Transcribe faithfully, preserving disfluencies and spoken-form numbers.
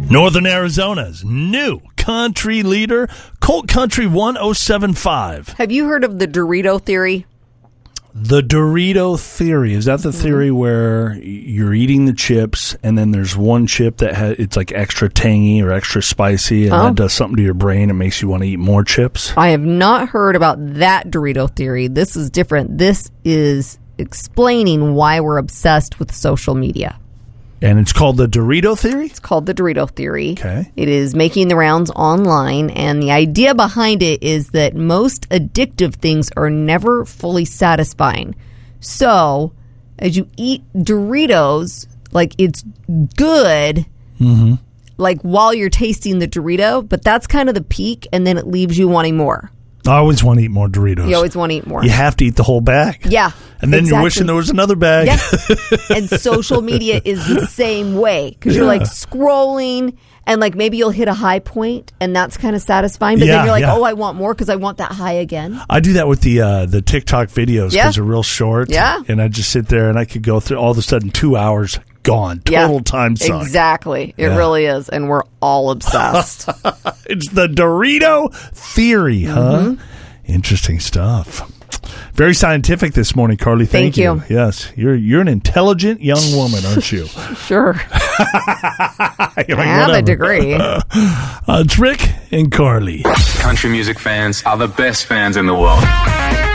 Northern Arizona's new country leader, Colt Country one oh seven point five. Have you heard of the Dorito theory? The Dorito theory. Is that the theory mm-hmm. where you're eating the chips and then there's one chip that has, it's like extra tangy or extra spicy and oh. that does something to your brain and makes you want to eat more chips? I have not heard about that Dorito theory. This is different. This is explaining why we're obsessed with social media. And it's called the Dorito theory? It's called the Dorito theory. Okay. It is making the rounds online, and the idea behind it is that most addictive things are never fully satisfying. So, as you eat Doritos, like it's good, mm-hmm. like while you're tasting the Dorito, but that's kind of the peak, and then it leaves you wanting more. I always want to eat more Doritos. You always want to eat more. You have to eat the whole bag. Yeah. And then exactly. you're wishing there was another bag. Yeah. And social media is the same way. Because yeah. you're like scrolling and like maybe you'll hit a high point and that's kind of satisfying. But yeah, then you're like, yeah. oh, I want more because I want that high again. I do that with the uh, the TikTok videos because yeah. they're real short. Yeah. And I just sit there and I could go through all of a sudden two hours gone. Total yeah. time suck. Exactly. It yeah. really is. And we're all obsessed. It's the Dorito theory, huh? Mm-hmm. Interesting stuff. Very scientific this morning, Carly. Thank, Thank you. you. Yes, you're you're an intelligent young woman, aren't you? Sure. I like, have a degree. Uh, it's Rick and Carly. Country music fans are the best fans in the world.